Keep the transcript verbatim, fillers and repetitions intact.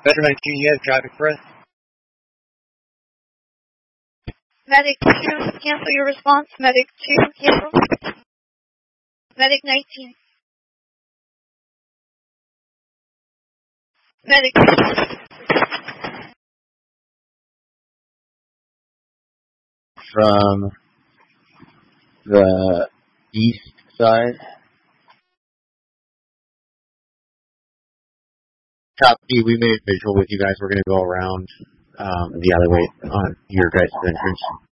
Veteran nineteen, you have traffic for us? Medic two, cancel your response. Medic two, cancel. Medic nineteen. Medic from the east side. Copy, we made visual with you guys. We're going to go around um, the alleyway on your guys' entrance.